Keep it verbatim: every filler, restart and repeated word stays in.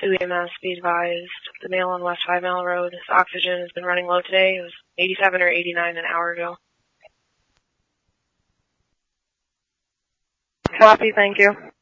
two E M S, be advised. The male on West Five Mile Road, his oxygen has been running low today. It was eighty-seven or eighty-nine an hour ago. Copy, thank you.